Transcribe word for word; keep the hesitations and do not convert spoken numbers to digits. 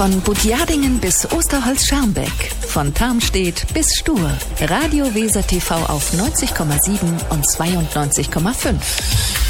Von Budjadingen bis Osterholz-Scharmbeck, von Tarmstedt bis Stur. Radio Weser T V auf neunzig Komma sieben und zweiundneunzig Komma fünf.